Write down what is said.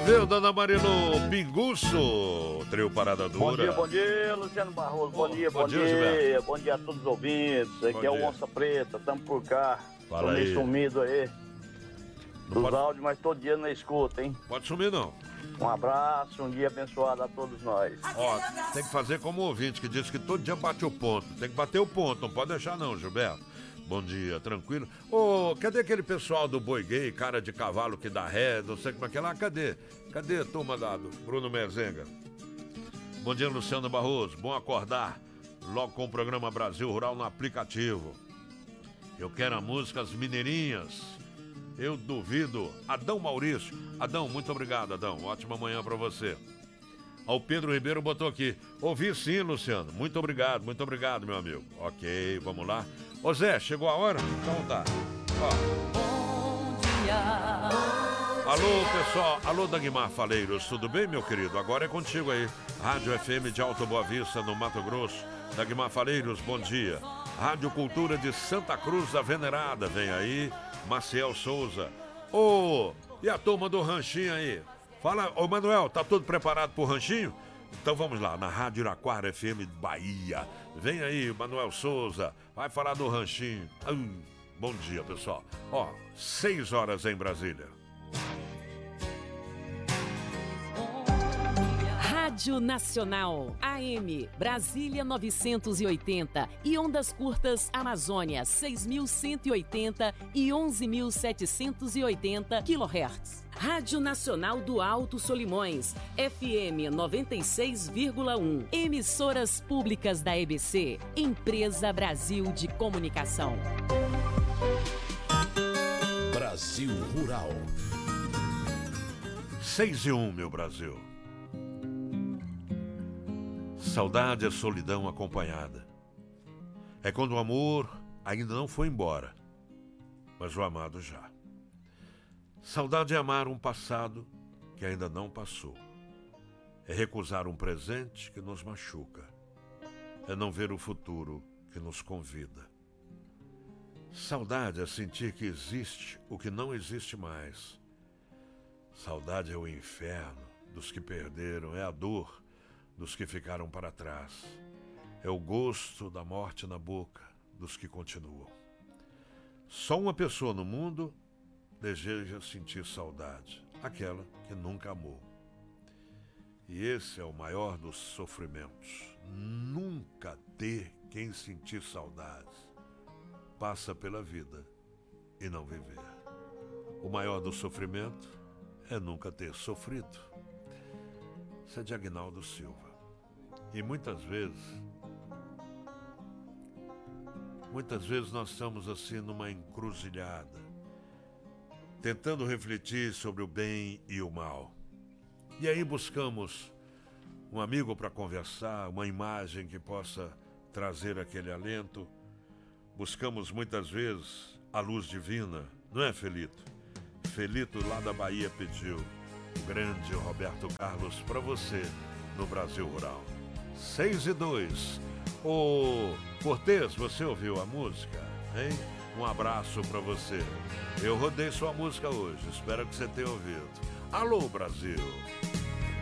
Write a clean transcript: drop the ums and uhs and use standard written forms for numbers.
Valeu, dona Marilu Pinguço, trio Parada Dura. Bom dia, Luciano Barroso. Bom dia. Bom dia a todos os ouvintes. Aqui é o Onça Preta, estamos por cá. Fala Tô meio aí. sumido aí. Não Dos pode... áudios, mas todo dia na escuta, hein? Pode sumir, não. Um abraço, um dia abençoado a todos nós. Ó, tem que fazer como o ouvinte que diz que todo dia bate o ponto. Tem que bater o ponto, não pode deixar não, Gilberto. Bom dia, tranquilo. Ô, cadê aquele pessoal do boi gay, cara de cavalo que dá ré, não sei como é que é lá? Cadê? Cadê a turma do Bruno Mezenga? Bom dia, Luciano Barroso. Bom acordar logo com o programa Brasil Rural no aplicativo. Eu quero a música As Mineirinhas. Eu duvido. Adão Maurício. Adão, muito obrigado, Adão. Ótima manhã pra você. O Pedro Ribeiro botou aqui. Ouvi sim, Luciano. Muito obrigado, meu amigo. Ok, vamos lá. Ô Zé, chegou a hora? Então tá. Ó. Bom dia. Alô, pessoal. Alô, Dagmar Faleiros. Tudo bem, meu querido? Agora é contigo aí. Rádio FM de Alto Boa Vista, no Mato Grosso. Dagmar Faleiros, bom dia. Rádio Cultura de Santa Cruz da Venerada. Vem aí. Maciel Souza. Ô, e a turma do ranchinho aí? Fala, ô Manuel, tá tudo preparado pro ranchinho? Então vamos lá, na Rádio Iraquara FM Bahia. Vem aí, Manuel Souza, vai falar do ranchinho. Bom dia, pessoal. Ó, 6 horas em Brasília. Rádio Nacional, AM, Brasília 980 e ondas curtas Amazônia 6.180 e 11.780 kHz. Rádio Nacional do Alto Solimões, FM 96,1. Emissoras públicas da EBC, Empresa Brasil de Comunicação. Brasil Rural. 6:01, meu Brasil. Saudade é solidão acompanhada. É quando o amor ainda não foi embora, mas o amado já. Saudade é amar um passado que ainda não passou. É recusar um presente que nos machuca. É não ver o futuro que nos convida. Saudade é sentir que existe o que não existe mais. Saudade é o inferno dos que perderam, é a dor dos que ficaram para trás. É o gosto da morte na boca dos que continuam. Só uma pessoa no mundo deseja sentir saudade, aquela que nunca amou. E esse é o maior dos sofrimentos. Nunca ter quem sentir saudades. Passa pela vida e não viver. O maior do sofrimento é nunca ter sofrido. Isso é de Aguinaldo Silva. E muitas vezes nós estamos assim numa encruzilhada, tentando refletir sobre o bem e o mal. E aí buscamos um amigo para conversar, uma imagem que possa trazer aquele alento. Buscamos muitas vezes a luz divina, não é, Felito? Felito lá da Bahia pediu o grande Roberto Carlos para você no Brasil Rural. 6:02. Ô Cortez, você ouviu a música, hein? Um abraço para você. Eu rodei sua música hoje, espero que você tenha ouvido. Alô, Brasil!